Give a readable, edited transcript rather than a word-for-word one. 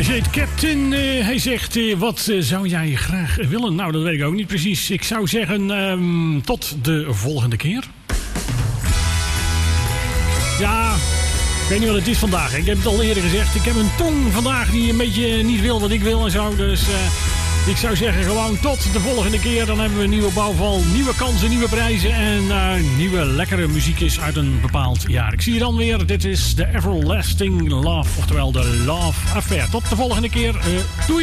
heet Captain. Hij zegt, wat zou jij graag willen? Nou, dat weet ik ook niet precies. Ik zou zeggen, tot de volgende keer. Ja, ik weet niet wat het is vandaag. Ik heb het al eerder gezegd. Ik heb een tong vandaag die een beetje niet wil wat ik wil en zo. Dus ik zou zeggen, gewoon tot de volgende keer. Dan hebben we een nieuwe bouwval, nieuwe kansen, nieuwe prijzen en nieuwe lekkere muziekjes uit een bepaald jaar. Ik zie je dan weer. Dit is de Everlasting Love, oftewel de Love Affair. Tot de volgende keer. Doei!